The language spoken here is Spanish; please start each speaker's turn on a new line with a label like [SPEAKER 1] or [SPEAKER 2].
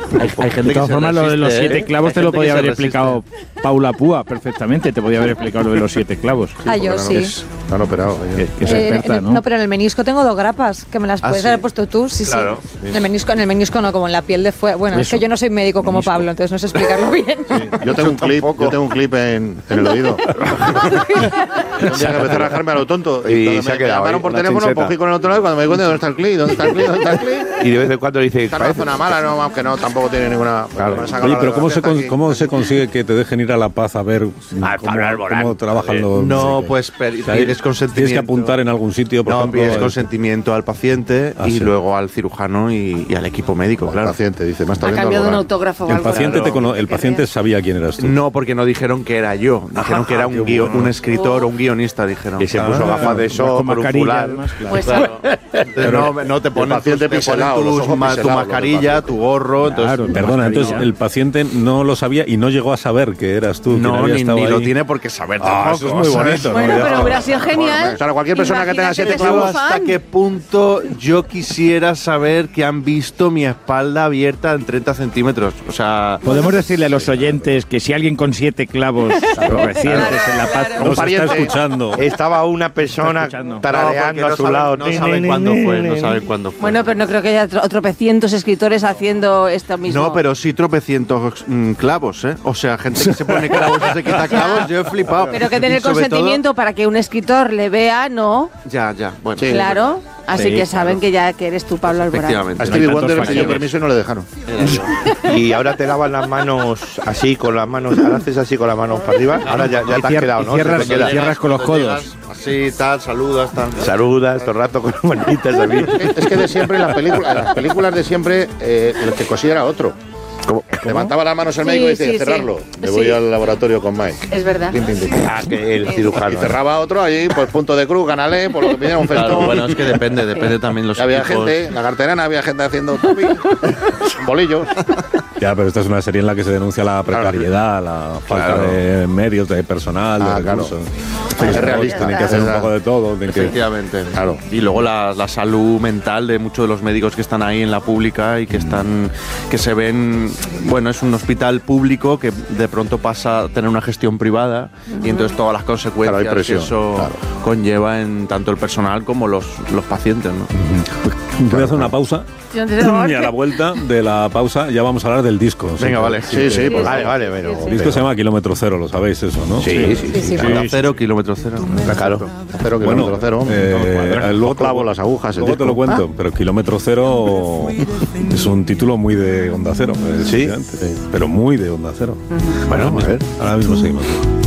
[SPEAKER 1] Hay gente
[SPEAKER 2] de todas formas, lo de los 7 clavos te lo podía haber explicado Paula Púa perfectamente. Te podía haber explicado lo de los 7 clavos.
[SPEAKER 3] Yo sí.
[SPEAKER 4] Están operados.
[SPEAKER 2] Que es experta, ¿no?
[SPEAKER 3] No, pero en el menisco tengo 2 grapas, que me las puedes haber puesto tú, sí,
[SPEAKER 1] claro.
[SPEAKER 3] sí. En el menisco no, como en la piel de fuera. Bueno, es que yo no soy médico como Pablo, entonces no sé explicarlo bien.
[SPEAKER 4] Sí. Yo tengo un clip en el oído. Un día que empecé a rajarme a lo tonto.
[SPEAKER 1] Y se ha quedado.
[SPEAKER 4] Me llamaron por teléfono, cogí con el otro lado y cuando me di cuenta de dónde está el clip, dónde está el clip.
[SPEAKER 1] Y de vez en cuando le dice...
[SPEAKER 4] Esta no es una mala, no, aunque no, tampoco tiene ninguna...
[SPEAKER 5] Claro. Oye, pero ¿cómo se consigue que te dejen ir a La Paz a ver cómo trabajan los...
[SPEAKER 1] No, pues pides consentimiento.
[SPEAKER 5] Tienes que apuntar en algún sitio, por ejemplo...
[SPEAKER 1] pides consentimiento al paciente y luego al cirujano y al equipo médico, claro.
[SPEAKER 4] El paciente dice, me está
[SPEAKER 3] Ha
[SPEAKER 4] viendo
[SPEAKER 3] cambiado un autógrafo o algo.
[SPEAKER 5] El paciente sabía quién eras tú.
[SPEAKER 1] No, porque no dijeron que era yo. Dijeron que era un escritor o un guionista, dijeron.
[SPEAKER 6] Y se puso gafas de sol por un fular.
[SPEAKER 3] Pues
[SPEAKER 1] No te ponen
[SPEAKER 4] tu
[SPEAKER 1] mascarilla, tu gorro.
[SPEAKER 5] Claro, perdona, entonces el paciente no lo sabía y no llegó a saber que eras tú.
[SPEAKER 1] No, ni lo tiene por qué saber tampoco.
[SPEAKER 5] Eso es muy bonito.
[SPEAKER 3] Bueno, pero hubiera sido genial.
[SPEAKER 4] Claro, cualquier persona que tenga 7 clavos...
[SPEAKER 1] ¿Hasta qué punto yo quisiera saber que han visto mi espalda abierta en 30 centímetros? O sea...
[SPEAKER 2] Podemos decirle a los oyentes que si alguien con 7 clavos recientes en La Paz
[SPEAKER 5] nos está escuchando.
[SPEAKER 6] Estaba una persona tarareando a su lado.
[SPEAKER 1] No saben cuándo fue.
[SPEAKER 3] Bueno, pero no creo que haya tropecientos escritores haciendo esto mismo.
[SPEAKER 1] No, pero sí tropecientos clavos, ¿eh? O sea, gente que se pone clavos y se quita clavos, yo he flipado.
[SPEAKER 3] Pero que tener
[SPEAKER 1] Y sobre
[SPEAKER 3] consentimiento para que un escritor le vea, ¿no?
[SPEAKER 1] Ya, bueno.
[SPEAKER 4] Sí.
[SPEAKER 3] Claro. Así que saben que ya que eres tú, Pablo Alborán.
[SPEAKER 1] Efectivamente.
[SPEAKER 4] A Stevie Wonder pidió permiso y no le dejaron.
[SPEAKER 6] Y ahora te lavas las manos así, con las manos, ahora haces así con las manos para arriba, ahora ya te has quedado, ¿no?
[SPEAKER 2] Cierras con los codos.
[SPEAKER 1] Así, tal, saludas, tal.
[SPEAKER 6] Saludas todo el rato con las manitas así.
[SPEAKER 4] Es que de siempre, en las películas de siempre, el que cosía era otro. Levantaba las manos el médico y decía, cerrarlo. Me voy al laboratorio con Mike.
[SPEAKER 3] Es verdad.
[SPEAKER 6] Que el cirujano.
[SPEAKER 4] Y cerraba otro allí, pues punto de cruz, canalé, por lo que pidiera un festón.
[SPEAKER 1] Claro, bueno, es que depende también los
[SPEAKER 4] había
[SPEAKER 1] equipos.
[SPEAKER 4] gente, en la carterana había gente haciendo bolillos.
[SPEAKER 5] Ya, pero esta es una serie en la que se denuncia la precariedad, la falta de medios, de personal, de recursos.
[SPEAKER 4] Es realista.
[SPEAKER 5] Tienen que hacer un poco de todo.
[SPEAKER 1] Efectivamente.
[SPEAKER 4] Claro.
[SPEAKER 1] Y luego la salud mental de muchos de los médicos que están ahí en la pública y que se ven... Bueno, es un hospital público que de pronto pasa a tener una gestión privada y entonces todas las consecuencias
[SPEAKER 4] hay presión,
[SPEAKER 1] que eso conlleva en tanto el personal como los pacientes, ¿no?
[SPEAKER 5] Voy a hacer una pausa y a la vuelta de la pausa ya vamos a hablar del disco.
[SPEAKER 1] Venga, vale.
[SPEAKER 4] Sí, pues
[SPEAKER 6] Vale, pero...
[SPEAKER 5] El disco se llama Kilómetro Cero, lo sabéis eso, ¿no?
[SPEAKER 6] Sí.
[SPEAKER 1] Cero, kilómetro cero.
[SPEAKER 6] Claro.
[SPEAKER 4] Cero, kilómetro cero.
[SPEAKER 5] Luego
[SPEAKER 4] clavo las agujas.
[SPEAKER 5] Luego te lo cuento, pero Kilómetro Cero es un título muy de Onda Cero. Pero muy de Onda Cero.
[SPEAKER 6] Bueno, a ver.
[SPEAKER 5] Ahora mismo seguimos.